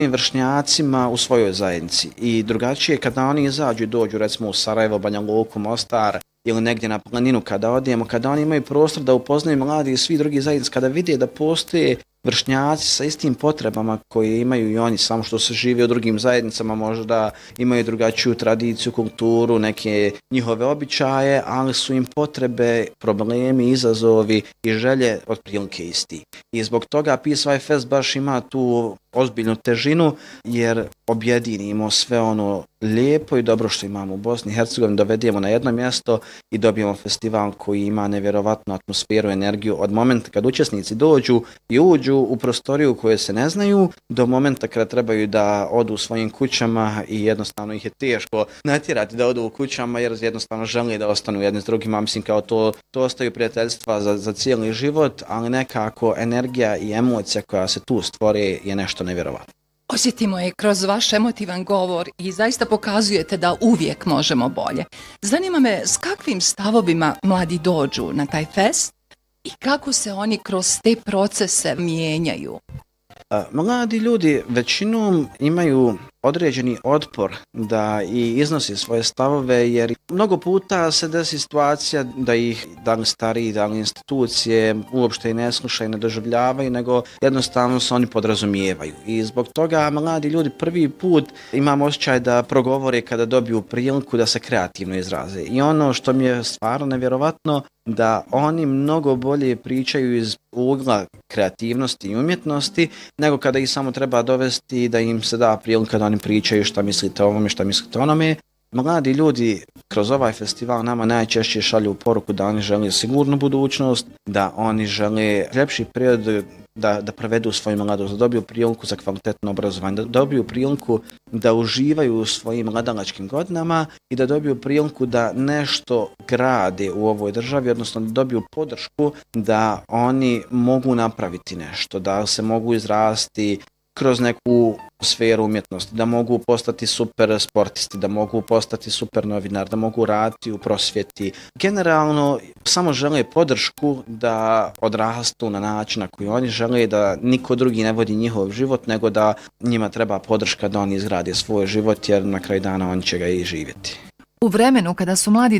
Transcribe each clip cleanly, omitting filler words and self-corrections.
vršnjacima u svojoj zajednici i drugačije kada oni izađu i dođu recimo u Sarajevo, Banja Luku, Mostar ili negdje na planinu kada odijemo, kada oni imaju prostor da upoznaju mladi i svi drugi zajednici, kada vide da postoje vršnjaci sa istim potrebama koje imaju i oni, samo što se žive u drugim zajednicama, možda imaju drugačiju tradiciju, kulturu, neke njihove običaje, ali su im potrebe, problemi, izazovi i želje otprilike isti. I zbog toga Peace Wife Fest baš ima tu ozbiljnu težinu, jer objedinimo sve ono lijepo i dobro što imamo u Bosni i Hercegovini, dovedemo na jedno mjesto i dobijemo festival koji ima nevjerovatnu atmosferu, energiju od momenta kad učesnici dođu i uđu u prostoriju koje se ne znaju, do momenta kada trebaju da odu u svojim kućama i jednostavno ih je teško natjerati da odu u kućama jer jednostavno žele da ostanu jedni s drugima. Mislim kao to ostaju prijateljstva za cijeli život, ali nekako energija i emocija koja se tu stvore je nešto nevjerovatno. Osjetimo je kroz vaš emotivan govor i zaista pokazujete da uvijek možemo bolje. Zanima me s kakvim stavovima mladi dođu na taj fest i kako se oni kroz te procese mijenjaju? Mladi ljudi većinom imaju određeni otpor da i iznosi svoje stavove, jer mnogo puta se desi situacija da ih da li stariji, da li institucije uopšte i ne slušaju, ne doživljavaju, nego jednostavno se oni podrazumijevaju. I zbog toga mladi ljudi prvi put imam osjećaj da progovore kada dobiju priliku da se kreativno izraze. I ono što mi je stvarno nevjerovatno, da oni mnogo bolje pričaju iz ugla kreativnosti i umjetnosti, nego kada ih samo treba dovesti da im se da prilika da oni pričaju šta mislite o ovome, šta mislite o onome. Mladi ljudi kroz ovaj festival nama najčešće šalju poruku da oni žele sigurnu budućnost, da oni žele ljepši period da provedu svoju mladost, da dobiju priliku za kvalitetno obrazovanje, da dobiju priliku da uživaju u svojim mladalačkim godinama i da dobiju priliku da nešto grade u ovoj državi, odnosno da dobiju podršku da oni mogu napraviti nešto, da se mogu izrasti kroz neku sferu umjetnosti, da mogu postati super sportisti, da mogu postati super novinar, da mogu raditi u prosvjeti. Generalno samo žele podršku da odrastu na način na koji oni žele, da niko drugi ne vodi njihov život, nego da njima treba podrška da oni izgrade svoj život, jer na kraju dana oni će ga i živjeti. U vremenu kada su mladi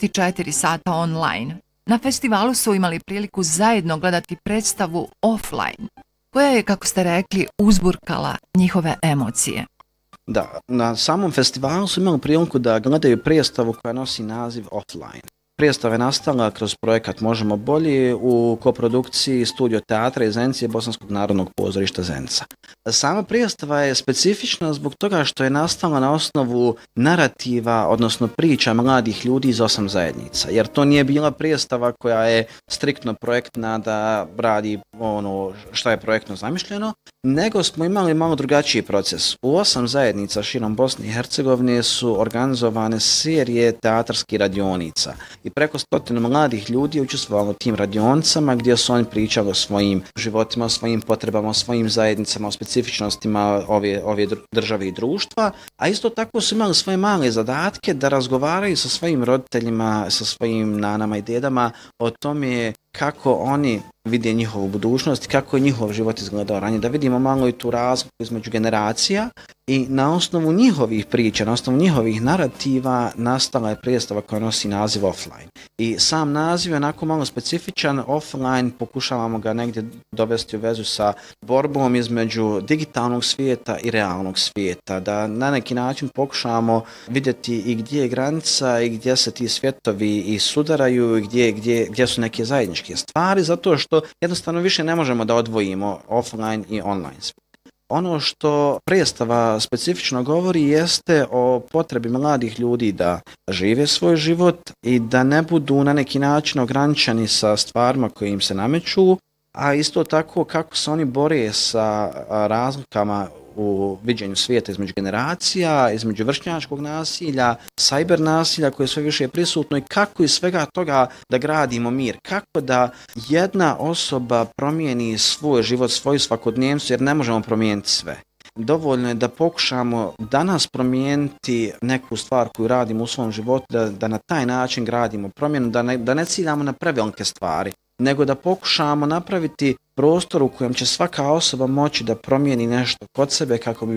24 sata online, na festivalu su imali priliku zajedno gledati predstavu offline, koja je, kako ste rekli, uzburkala njihove emocije. Da, na samom festivalu su imali priliku da gledaju predstavu koja nosi naziv Offline. Predstava je nastala kroz projekat Možemo bolje u koprodukciji Studio teatra i Zencije Bosanskog narodnog pozorišta Zenica. Sama predstava je specifična zbog toga što je nastala na osnovu narativa, odnosno priča mladih ljudi iz 8 zajednica, jer to nije bila predstava koja je striktno projektna da radi ono što je projektno zamišljeno, nego smo imali malo drugačiji proces. U 8 zajednica širom Bosne i Hercegovine su organizovane serije teatarskih radionica i preko 100 mladih ljudi učestvovalo u tim radionicama gdje su oni pričali o svojim životima, o svojim potrebama, o svojim zajednicama, o specifičnostima ove države i društva, a isto tako su imali svoje male zadatke da razgovaraju sa svojim roditeljima, sa svojim nanama i dedama o tome kako oni vide njihovu budućnost, kako je njihov život izgledao ranije, da vidimo malo i tu razliku između generacija i na osnovu njihovih priča, na osnovu njihovih narativa nastala je predstava koja nosi naziv Offline. I sam naziv je onako malo specifičan, offline, pokušavamo ga negdje dovesti u vezu sa borbom između digitalnog svijeta i realnog svijeta, da na neki način pokušavamo vidjeti i gdje je granica i gdje se ti svjetovi i sudaraju i gdje su neke zajedničke stvari, zato što jednostavno više ne možemo da odvojimo offline i online svijet. Ono što predstava specifično govori jeste o potrebi mladih ljudi da žive svoj život i da ne budu na neki način ograničeni sa stvarima koje im se nameću, a isto tako kako se oni bore sa razlikama u viđenju svijeta između generacija, između vršnjačkog nasilja, cyber nasilja koje sve više je prisutno i kako iz svega toga da gradimo mir, kako da jedna osoba promijeni svoj život, svoju svakodnevnicu, jer ne možemo promijeniti sve. Dovoljno je da pokušamo danas promijeniti neku stvar koju radimo u svom životu, da na taj način gradimo promjenu, da ne ciljamo na prevelike stvari, nego da pokušamo napraviti prostor u kojem će svaka osoba moći da promijeni nešto kod sebe kako bi